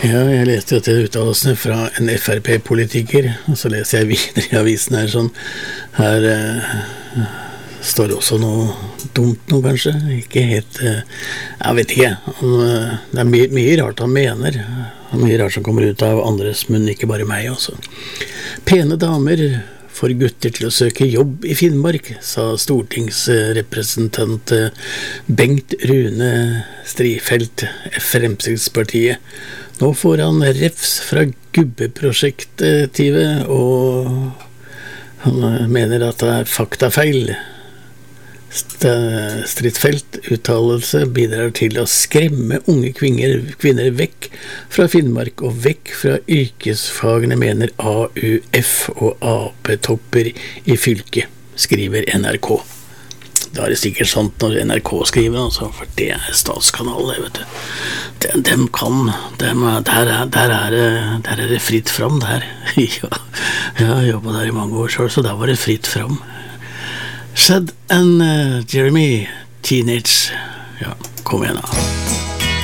Ja, jeg leste jo til uttalelsene fra en FRP-politiker, og så leser jeg videre I avisen her sånn. Her står det også noe dumt nå, kanskje. Ikke helt, jeg vet ikke. Det mye rart han mener. Mye rart som kommer ut av andres munn, ikke bare meg også. Pene damer får gutter til å søke jobb I Finnmark, sa stortingsrepresentant Bengt Rune Strifeldt, Fremskrittspartiet. Nå får han refs fra gubbeprosjektivet, og han mener at det faktafeil. Strifeldt uttalelse bidrar til å skremme unge kvinner vekk fra Finnmark og vekk fra yrkesfagene, mener AUF og AP-topper I fylket, skriver NRK. Da det sikkert sant når NRK skriver, altså, for det statskanal, vet du. Der det fritt fram der. Ja, jeg har jobbet der I mange år selv, så da var det fritt fram. Shad and Jeremy, Teenage. Ja, kom igjen da.